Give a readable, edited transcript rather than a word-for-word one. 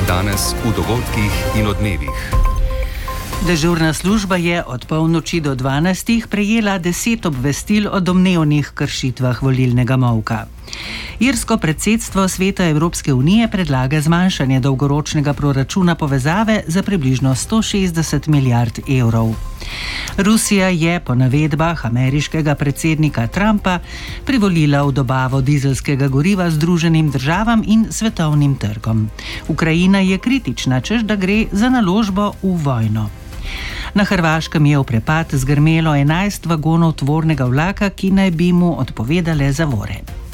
Danes v dogodkih in odmevih. Dežurna služba je od polnoči do 12 prejela 10 obvestil o domnevnih kršitvah volilnega molka. Irsko predsedstvo Sveta Evropske unije predlaga zmanjšanje dolgoročnega proračuna povezave za približno 160 milijard evrov. Rusija je po navedbah ameriškega predsednika Trumpa privolila v dobavo dizelskega goriva Združenim državam in svetovnim trgom. Ukrajina je kritična, češ da gre za naložbo v vojno. Na Hrvaškem je v prepad zgrmelo 11 vagonov tvornega vlaka, ki naj bi mu odpovedale zavore.